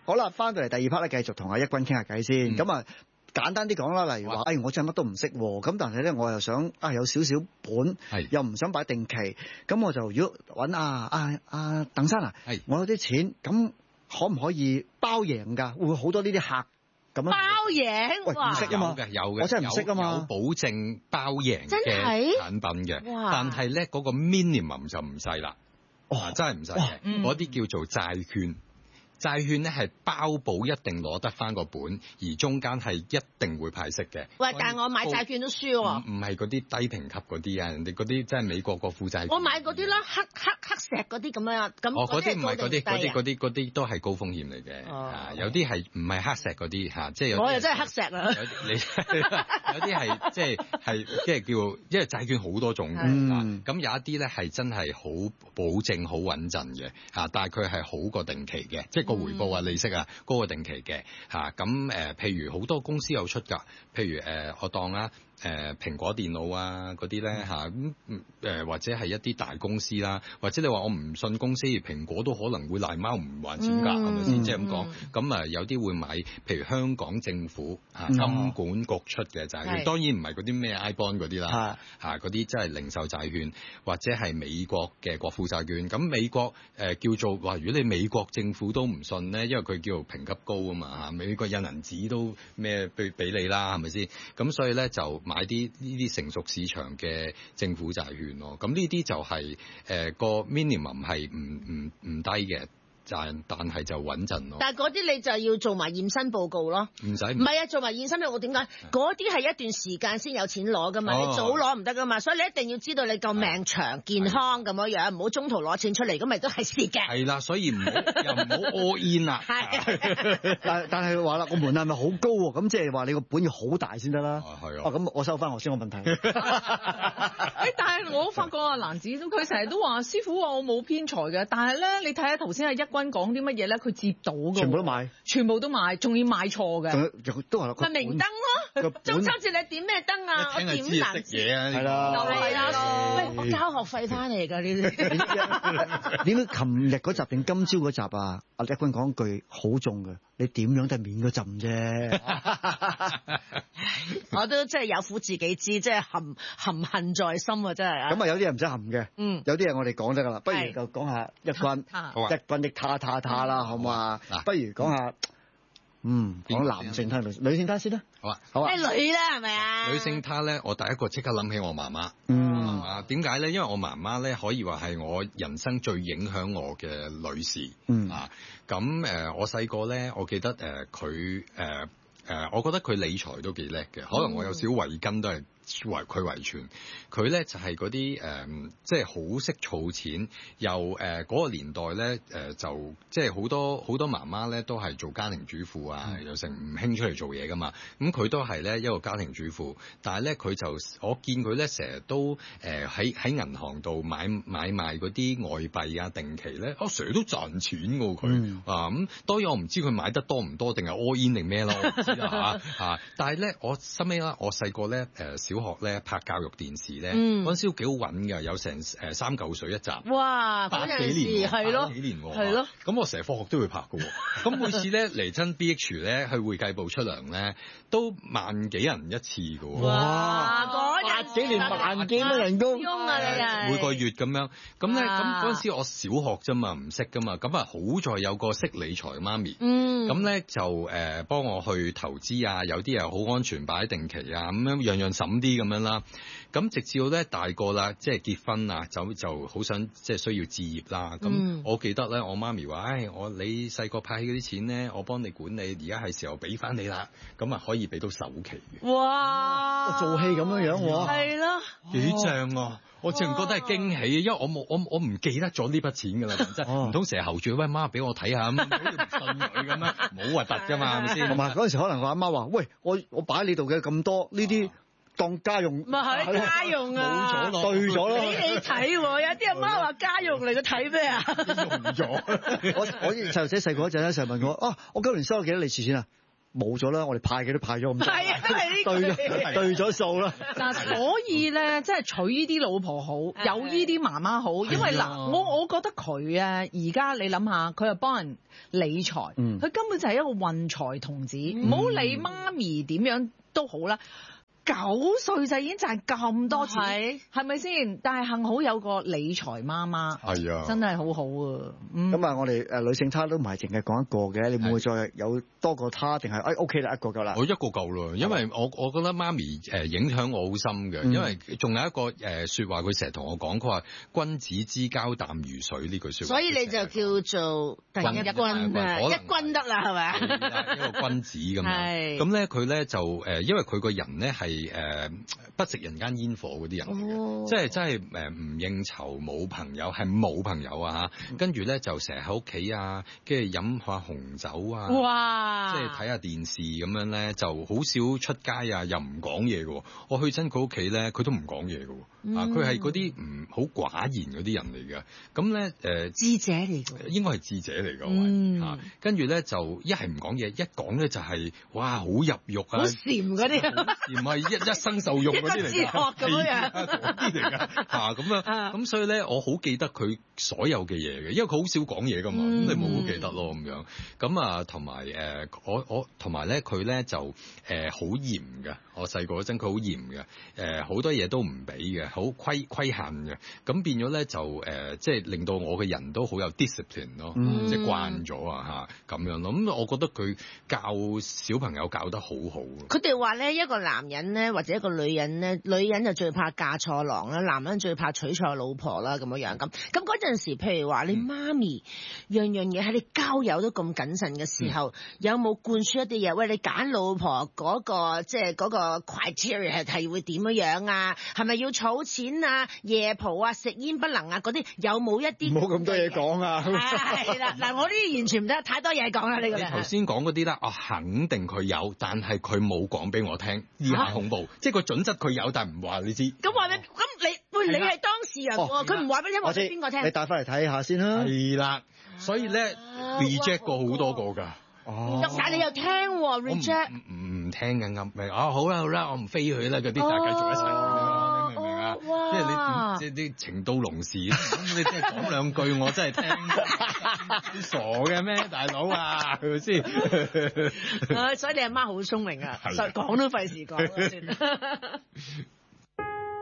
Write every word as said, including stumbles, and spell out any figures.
好啦，翻到嚟第二 part 咧，繼續同阿一君傾下偈先。咁啊、嗯，簡單啲講啦，例如話，誒，我真係乜都唔識喎，咁但係咧，我又想啊有少少本，又唔想擺定期，咁我就如果揾啊啊啊鄧生啊，我有啲錢，咁可唔可以包贏㗎？會唔會好多呢啲客？包贏， 喂，唔識啊嘛， 有嘅有嘅， 我真係唔識啊嘛， 有保證包贏嘅產品嘅，但係咧嗰個 minimum 就唔細啦，哦，真係唔細嘅，嗰啲、嗯、叫做債券。債券咧係包保一定攞得翻個本，而中間係一定會派息嘅。 喂，但係我買債券都輸喎。 唔係嗰啲低評級嗰啲啊，人哋嗰啲即係美國國庫債券。 我買嗰啲啦，黑黑黑石嗰啲咁樣。咁哦，嗰啲唔係嗰啲，嗰啲嗰啲嗰啲都係高風險嚟嘅。 哦、 啊，有啲係唔係黑石嗰啲嚇，即係有。 我又真係黑石啊！ 有你有啲係即係係即係叫，因為債券好多種嘅。咁、嗯、有一啲咧係真係好保證、好穩陣嘅嚇，但係佢係好過定期嘅，即係個回報啊、利息啊高過定期嘅嚇。咁、啊、誒，譬如好多公司有出㗎，譬如誒、呃，我當啊。誒、呃、蘋果電腦啊嗰啲咧嚇咁誒或者係一啲大公司啦，或者你話我唔信公司，蘋果都可能會賴貓唔還錢㗎，係咪先？即係咁講，咁啊有啲會買，譬如香港政府嚇、啊、金管局出嘅債券，當然唔係嗰啲咩 I bond 嗰啲啦嚇，嗰啲真係零售債券，或者係美國嘅國庫債券。咁美國誒、呃、叫做話，如果你美國政府都唔信咧，因為佢叫做評級高啊嘛嚇，美國印銀紙都咩俾俾你啦，係咪先？咁所以咧就買啲呢啲成熟市場嘅政府債券咯，咁呢啲就係、是、誒、呃、個 minimum 係唔唔唔低嘅。但但係就穩陣咯。 但係嗰啲你就要做埋驗身報告咯。 唔使。唔係啊，做埋驗身報告點解？嗰啲係一段時間先有錢攞噶嘛，哦、你早攞唔得噶嘛，所以你一定要知道你夠命長、健康咁樣樣，唔好中途攞錢出嚟，咁咪都係蝕嘅。 係啦，所以唔好又唔好 all in 啦。 係。但但係話啦，個門檻咪好高喎，咁即係話你個本要好大先得啦。係啊。哦，咁我收翻我先個問題。 誒，但係我發覺阿蘭子都佢成日都話師傅話我冇偏財嘅，但係咧你睇下頭先阿一君講啲乜嘢咧，佢接到嘅， 全部都買， 全部都買，仲要買錯嘅， 都係咪明燈咯？中秋節你點咩燈啊？我點藍嘢啊？ 係啦， 係啦，喂，我交學費翻嚟㗎呢啲。 點解琴日嗰集定今朝嗰集啊？阿一君講句好重嘅，你點樣都係免嗰陣啫。 我都真係有苦自己知，即係含含恨在心啊！真係。咁啊，有啲人唔使含嘅，嗯，有啲嘢我哋講得㗎啦。不如就講下一君，一君的他他他啦，好唔好啊？不如講下，嗯，講男性他，女性他先啦。 好啊， 好啊。 咩女啦，係咪啊？ 女性他咧，我第一個即刻諗起我媽媽。 嗯。 啊，點解咧？因為我媽媽咧，可以話係我人生最影響我嘅女士。嗯。啊，咁誒，我細個咧，我記得誒，佢誒誒，我覺得佢理財都幾叻嘅，可能我有少遺根都係。遺佢遺傳，佢咧就係嗰啲誒，即係好識儲錢，又誒嗰、呃嗰個年代咧誒、呃、就即係好多好多媽媽咧都係做家庭主婦啊，嗯、又成唔興出嚟做嘢噶嘛，咁佢都係咧一個家庭主婦，但係咧佢就我見佢咧成日都誒喺喺銀行度買買賣嗰啲外幣啊定期咧，我成日都賺錢㗎佢、嗯、啊咁，當然我唔知佢買得多唔多定係 all in 定咩咯，我唔知啦嚇嚇，但係咧我收尾啦，我細個咧誒小學咧拍教育電視咧，嗰陣、嗯、時都幾好揾㗎，有成誒三嚿水一集。哇！ 百幾年係咯， 幾年喎， 係咯。 咁我成日放學都會拍㗎喎。咁每次咧嚟親 B H 咧去會計部出糧咧，都萬幾人一次㗎喎。 哇！嗰百幾年萬幾蚊人工啊！你係每個月咁樣。咁咧咁嗰陣時我小學啫嘛，唔識㗎嘛。咁啊好在有個識理財媽咪。嗯。咁咧就誒幫我去投資啊，有啲又好安全擺定期啊，咁樣樣樣審啲咁樣啦。咁直至到咧大個啦，即係結婚啊，就就好想即係需要置業啦。咁、嗯、我記得咧，我媽咪話，唉，我你細個派起嗰啲錢咧，我幫你管理，而家係時候俾翻你啦。咁啊可以俾到首期嘅。 哇！ 做戲咁樣樣喎。係咯。 幾正啊！我淨覺得係驚喜，因為我冇我我唔記得咗呢筆錢㗎啦，真係唔通成日候住喂媽俾我睇下咁，好似唔信佢咁樣，冇核突㗎嘛，係咪先？ 同埋嗰陣時可能我阿媽話，喂，我我擺喺你度嘅咁多呢啲。當家用咪係家用啊， 冇咗咯，對咗咯。 俾你睇喎，有啲阿媽話家用嚟，佢睇咩啊？ 用咗。我我細路仔細個嗰陣咧，成日問我啊，我今年收咗幾多利是錢啊？ 冇咗啦，我哋派嘅都派咗咁多， 係啊，都係呢對對咗數啦。 嗱，所以咧，即係娶呢啲老婆好，有呢啲媽媽好，因為嗱，我我覺得佢啊，而家你諗下，佢又幫人理財，佢、嗯、根本就係一個運財童子，唔好理媽咪點樣都好啦。九歲就已經賺咁多錢，係咪先？但係幸好有個理財媽媽，係啊，真係好好啊！咁、嗯、 啊，我哋誒女性差都唔係淨係講一個嘅，你會唔會再有多個他？定係誒 OK 啦，一個夠啦？ 我一個夠啦，因為我我覺得媽咪誒影響我好深嘅、嗯，因為仲有一個誒説話，佢成日同我講，佢話君子之交淡如水呢句説話。所以你就叫做第一君啊，一君得啦，係咪？一個君子咁樣。咁咧佢咧就誒，因為佢個人咧係。誒、呃、不食人間煙火嗰啲人嚟嘅、哦，即係真係誒唔應酬冇朋友，係冇朋友啊嚇，跟住咧就成日喺屋企啊，跟住飲下紅酒啊，哇！即係睇下電視咁樣咧，就好少出街啊，又唔講嘢嘅。我去親佢屋企咧，佢都唔講嘢嘅。啊，佢係嗰啲唔好寡言嗰啲人嚟嘅。咁咧誒，智者嚟嘅，應該係智者嚟嘅。嗯，嚇，跟住咧就一係唔講嘢，一講咧就係、是、哇好入肉啊，好禪嗰啲，唔係一一生受用嗰啲嚟㗎，哲學咁樣嗰啲嚟㗎嚇咁樣。咁所以咧，我好記得佢所有嘅嘢嘅，因為佢好少講嘢㗎嘛，咁、嗯、你冇好記得咯咁樣。咁啊，同埋誒，我我同埋咧，佢咧就誒好、呃、嚴嘅。我細個嗰陣佢好嚴嘅，誒、呃、好多嘢都唔俾嘅，好規規限嘅。咁變咗咧就誒，即、呃、係、就是、令到我嘅人都好有 discipline 咯、嗯，即係慣咗啊嚇咁樣咯。咁我覺得佢教小朋友教得好好。佢哋話咧，一個男人咧或者一個女人咧，女人就最怕嫁錯郎啦，男人最怕娶錯老婆啦咁樣樣咁。咁嗰陣時，譬如話你媽咪、嗯、樣樣嘢喺你交友都咁謹慎嘅時候，嗯、有冇灌輸一啲嘢？喂，你揀老婆嗰、嗰個即係嗰個 criteria 係係會點樣樣啊？係咪要儲錢啊、夜蒲啊、食煙不能啊嗰啲？有冇一啲？冇咁多嘢講啊！係啦，嗱，我呢啲完全唔得，太多嘢講啦呢個。你頭先講嗰啲啦，我肯定佢有，但係佢冇講俾我聽，以下恐怖，啊、即係個準則佢有，但係唔話你知。咁話你，咁你喂，你係當事人喎，佢唔話俾你聽，話俾邊個聽？你帶翻嚟睇下先啦。係啦，所以咧、啊、reject 過好多個㗎。哦，但係你又聽喎 reject。唔唔聽嘅啱咪啊，好啦好啦，我唔飛佢啦，嗰啲但係繼續一齊。哦，你明唔明啊？哇！即係你即係啲情到濃時，咁你即係講兩句，我真係聽。你傻嘅咩，大佬啊？係咪先？所以你阿媽好聰明啊，講都費事講。